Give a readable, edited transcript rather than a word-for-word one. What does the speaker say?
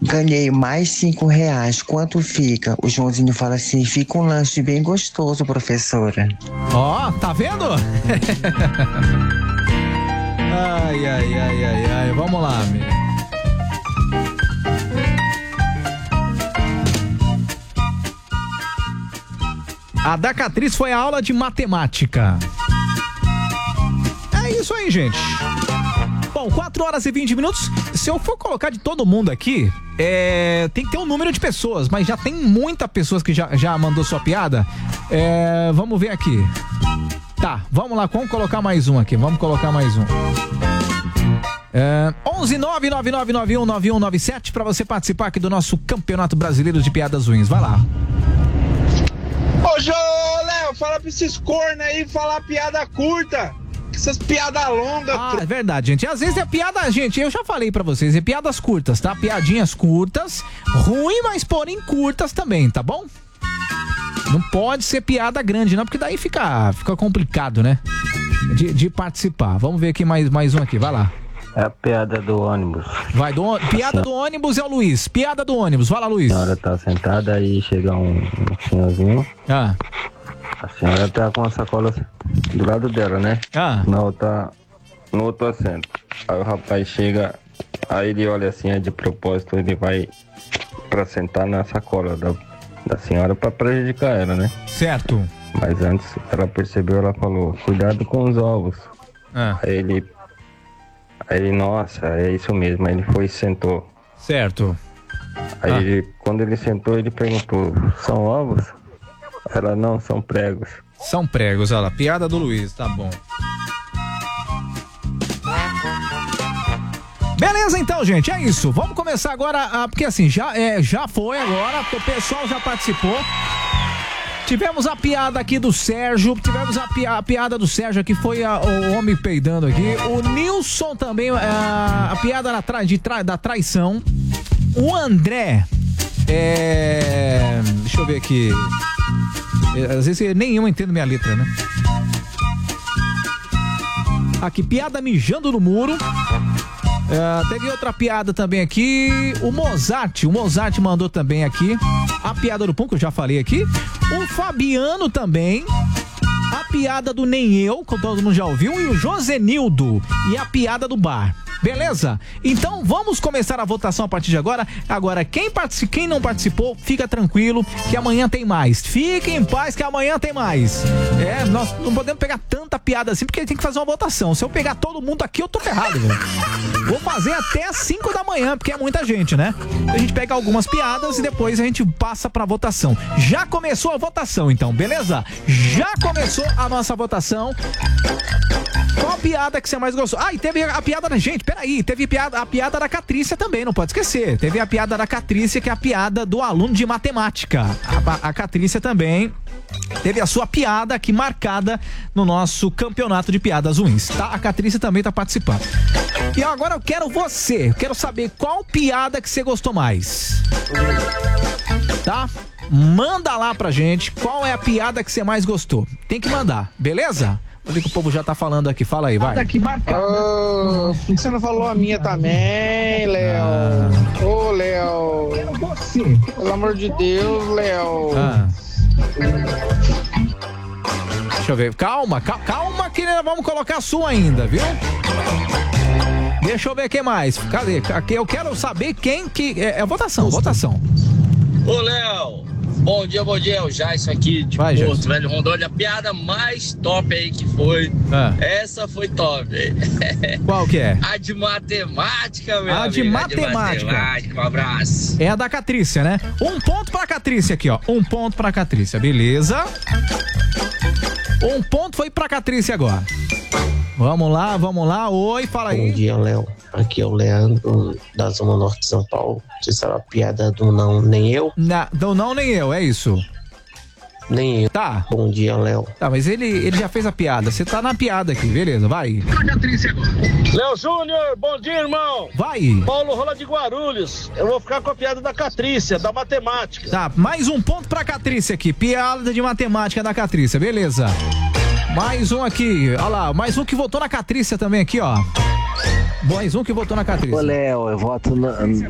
Ganhei mais R$ 5. Quanto fica? O Joãozinho fala assim, fica um lanche bem gostoso, professora. Ó, tá vendo? Ai, vamos lá, meu. A da Catriz foi a aula de matemática. É isso aí, gente. Bom, 4h20. Se eu for colocar de todo mundo aqui, tem que ter um número de pessoas, mas já tem muitas pessoas que já mandou sua piada. Vamos ver aqui. Tá, vamos lá, vamos colocar mais um aqui. 11999919197 para você participar aqui do nosso Campeonato Brasileiro de Piadas Ruins. Vai lá. Ô, Léo, fala pra esses cornos aí falar piada curta. Essas piadas longas. Ah, é verdade, gente. Às vezes é piada, gente, eu já falei pra vocês, é piadas curtas, tá? Piadinhas curtas, ruim, mas porém curtas também, tá bom? Não pode ser piada grande, não, porque daí fica complicado, né? De participar. Vamos ver aqui mais um aqui, vai lá. É a piada do ônibus. Piada do ônibus é o Luiz. Piada do ônibus, vai lá, Luiz. A senhora tá sentada aí chega um senhorzinho. Ah. A senhora tá com a sacola do lado dela, né? Ah. No outro assento. Aí o rapaz chega, aí ele olha assim, de propósito, ele vai pra sentar na sacola da senhora pra prejudicar ela, né? Certo. Mas antes ela percebeu, ela falou, cuidado com os ovos. Ah. Aí ele, nossa, é isso mesmo. Aí ele foi e sentou. Certo. Aí quando ele sentou, ele perguntou, são ovos? Ela, não, são pregos. São pregos, olha lá, piada do Luiz, tá bom. Beleza, então, gente, é isso. Vamos começar agora, porque assim, já foi agora, o pessoal já participou. Tivemos a piada aqui do Sérgio, a piada do Sérgio aqui, foi o homem peidando aqui. O Nilson também, a piada da traição. O André, deixa eu ver aqui. Às vezes nem eu entendo minha letra, né? Aqui, piada mijando no muro. Teve outra piada também aqui. O Mozart mandou também aqui. A piada do Pum, que eu já falei aqui. O Fabiano também. A piada do Nem Eu, que todo mundo já ouviu. E o Josenildo. E a piada do bar. Beleza? Então vamos começar a votação a partir de agora. Agora, quem não participou, fica tranquilo que amanhã tem mais. Fiquem em paz que amanhã tem mais. Nós não podemos pegar tanta piada assim, porque tem que fazer uma votação. Se eu pegar todo mundo aqui, eu tô ferrado, velho. Vou fazer até as 5 da manhã, porque é muita gente, né? A gente pega algumas piadas e depois a gente passa pra votação. Já começou a votação, então, beleza? Já começou a nossa votação. Qual a piada que você mais gostou? E teve a piada da gente, peraí, teve a piada da Catrícia também, não pode esquecer. Teve a piada da Catrícia, que é a piada do aluno de matemática. A Catrícia também teve a sua piada aqui marcada no nosso campeonato de piadas ruins, tá? A Catrícia também tá participando. E agora eu quero saber qual piada que você gostou mais. Tá? Manda lá pra gente qual é a piada que você mais gostou. Tem que mandar, beleza? Olha que o povo já tá falando aqui, fala aí, vai. Você não falou a minha também, Léo? Ô, Léo. Pelo amor de Deus, Léo. Deixa eu ver, calma que vamos colocar a sua ainda, viu? Deixa eu ver quem mais. Cadê? Aqui eu quero saber quem que... É votação. Ô, Léo. Bom dia, é o Jaisso aqui de Porto Velho, Rondônia. A piada mais top aí que foi. Essa foi top. Qual que é? A de matemática, meu amigo. A de matemática. Um abraço. É a da Catrícia, né? 1 ponto pra Catrícia aqui, ó. 1 ponto pra Catrícia, beleza? 1 ponto foi pra Catrícia agora. Vamos lá. Oi, fala aí. Bom dia, Léo. Aqui é o Leandro, da Zona Norte de São Paulo. Você sabe a piada do não, nem eu? Do não, nem eu, é isso. Nem eu. Tá. Bom dia, Léo. Tá, mas ele já fez a piada. Você tá na piada aqui, beleza, vai. Léo Júnior, bom dia, irmão. Vai. Paulo Rola de Guarulhos. Eu vou ficar com a piada da Catrícia, da matemática. Tá, mais 1 ponto pra Catrícia aqui. Piada de matemática da Catrícia, beleza. Mais um aqui, olha lá, mais um que votou na Catrícia também aqui, ó. Mais um que votou na Catrícia. Ô, Léo, eu voto